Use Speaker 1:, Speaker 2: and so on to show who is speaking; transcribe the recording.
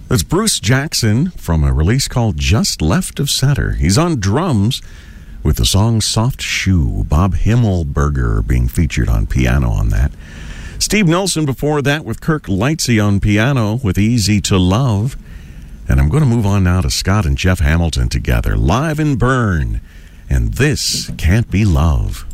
Speaker 1: That's Bruce Jackson from a release called Just Left of Center. He's on drums with the song Soft Shoe. Bob Himmelberger being featured on piano on that. Steve Nelson before that with Kirk Lightsey on piano with Easy to Love. And I'm going to move on now to Scott and Jeff Hamilton together, live in Bern. And This Can't Be Love.